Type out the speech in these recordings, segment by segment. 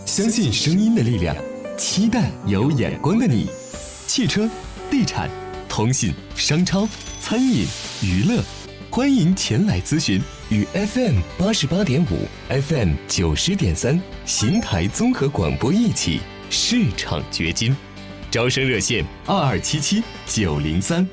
相信声音的力量，期待有眼光的你。汽车、地产、通信、商超、餐饮、娱乐，欢迎前来咨询，与 FM 88.5、FM 90.3邢台综合广播一起市场掘金。招生热线2277-903。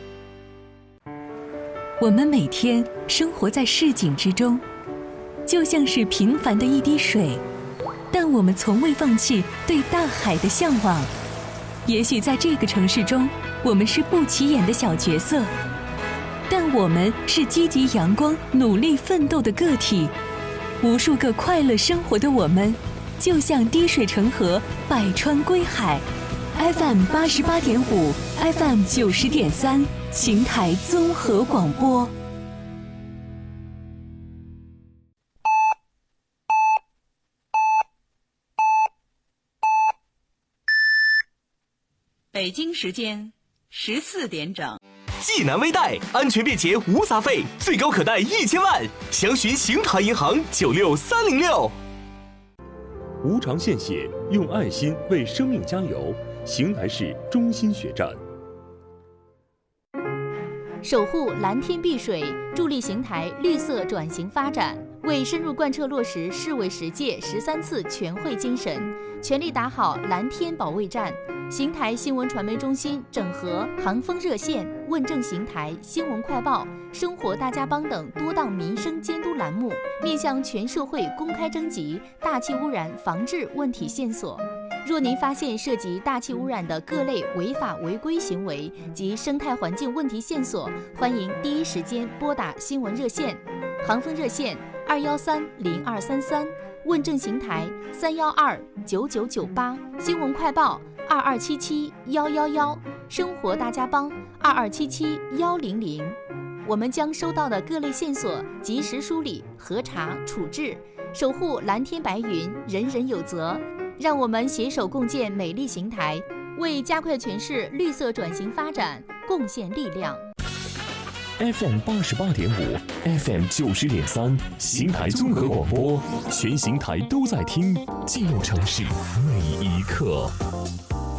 我们每天生活在市井之中，就像是平凡的一滴水，但我们从未放弃对大海的向往。也许在这个城市中，我们是不起眼的小角色，但我们是积极阳光、努力奋斗的个体。无数个快乐生活的我们，就像滴水成河，百川归海。FM 88.5、FM 90.3，邢台综合广播。 北京时间14点整。 济南微贷安全便捷无杂费，最高可贷1000万，详询邢台银行96306。 无偿献血，用爱心为生命加油。邢台市中心血站。 守护蓝天碧水，助力邢台绿色转型发展，为深入贯彻落实市委10届13次全会精神，全力打好蓝天保卫战。邢台新闻传媒中心整合航风热线、问政邢台、新闻快报、生活大家帮等多档民生监督栏目，面向全社会公开征集大气污染防治问题线索。若您发现涉及大气污染的各类违法违规行为及生态环境问题线索，欢迎第一时间拨打新闻热线，航风热线2130233，问政邢台3129998，新闻快报2277111，生活大家帮2277100。我们将收到的各类线索及时梳理、核查、处置，守护蓝天白云，人人有责。让我们携手共建美丽邢台，为加快全市绿色转型发展贡献力量。 FM 88.5、FM 90.3，邢台综合广播，全邢台都在听，记录城市每一刻。